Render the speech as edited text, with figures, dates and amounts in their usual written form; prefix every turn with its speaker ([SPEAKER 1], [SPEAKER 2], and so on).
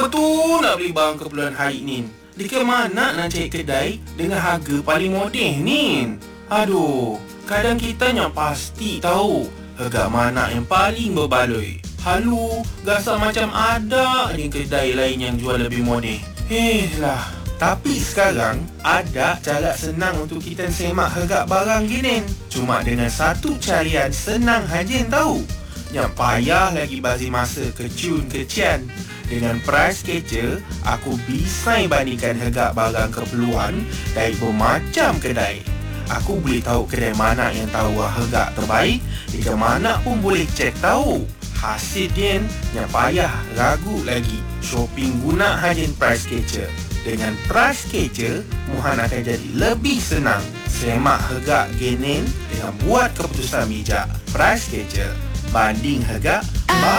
[SPEAKER 1] Betul nak beli barang keperluan hari ni. Dekat mana nak cari kedai dengan harga paling moden ni? Aduh, kadang kita yang pasti tahu harga mana yang paling berbaloi. Halu, rasa macam ada di kedai lain yang jual lebih moden. Lah. Tapi sekarang ada cara senang untuk kita semak harga barang gini. Cuma dengan satu carian senang haja tahu. Yang payah lagi bagi masa kecian. Dengan Price Catcher, aku bisa bandingkan harga barang keperluan dari bermacam kedai. Aku boleh tahu kedai mana yang tahu harga terbaik, di mana pun boleh cek tahu. Hasil dia yang payah ragu lagi. Shopping guna hajen Price Catcher. Dengan Price Catcher, muhan akan jadi lebih senang. Semak harga genin dengan buat keputusan bijak. Price Catcher, banding harga.